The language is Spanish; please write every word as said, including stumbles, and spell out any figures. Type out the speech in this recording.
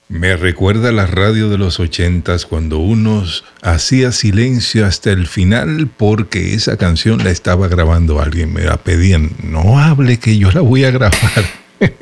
Me recuerda la radio de los ochentas cuando uno hacía silencio hasta el final porque esa canción la estaba grabando alguien. Me la pedían, no hable que yo la voy a grabar.